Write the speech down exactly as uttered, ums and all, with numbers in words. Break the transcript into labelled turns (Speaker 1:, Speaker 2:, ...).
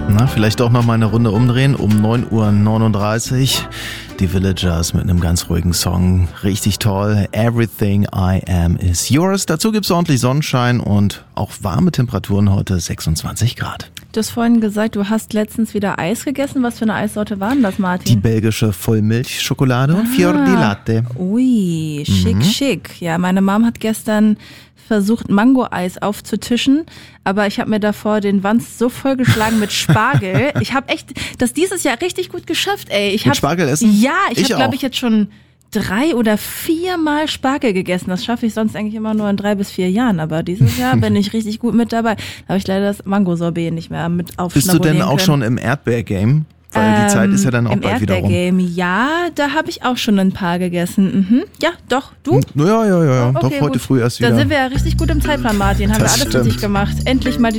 Speaker 1: Na, vielleicht auch noch mal eine Runde umdrehen um neun Uhr neununddreißig. Die Villagers mit einem ganz ruhigen Song. Richtig toll. Everything I Am Is Yours. Dazu gibt's ordentlich Sonnenschein und auch warme Temperaturen heute, sechsundzwanzig Grad.
Speaker 2: Du hast vorhin gesagt, du hast letztens wieder Eis gegessen. Was für eine Eissorte war denn das, Martin?
Speaker 1: Die belgische Vollmilchschokolade und
Speaker 2: ah,
Speaker 1: Fior di Latte.
Speaker 2: Ui, schick, mhm. schick. Ja, meine Mom hat gestern versucht, Mango-Eis aufzutischen, aber ich habe mir davor den Wanst so vollgeschlagen mit Spargel. Ich habe echt das dieses Jahr richtig gut geschafft, ey. Ich
Speaker 1: mit
Speaker 2: hab,
Speaker 1: Spargel essen?
Speaker 2: Ja, ich, ich habe, glaube
Speaker 1: auch.
Speaker 2: ich, jetzt schon drei oder viermal Spargel gegessen. Das schaffe ich sonst eigentlich immer nur in drei bis vier Jahren. Aber dieses Jahr bin ich richtig gut mit dabei. Da habe ich leider das Mango-Sorbet nicht mehr mit aufschnabulieren
Speaker 1: Bist du denn auch
Speaker 2: können.
Speaker 1: schon im Erdbeer-Game? Weil die
Speaker 2: ähm,
Speaker 1: Zeit ist ja dann auch
Speaker 2: im
Speaker 1: bald wieder rum.
Speaker 2: Erdbeer-Game, ja, da habe ich auch schon ein paar gegessen. Mhm. Ja, doch, du?
Speaker 1: Ja, ja, ja, ja.
Speaker 2: Okay,
Speaker 1: doch heute
Speaker 2: gut.
Speaker 1: früh erst wieder.
Speaker 2: Da sind wir ja richtig gut im Zeitplan, Martin. Haben
Speaker 1: Das
Speaker 2: wir alles
Speaker 1: stimmt.
Speaker 2: richtig gemacht. Endlich mal die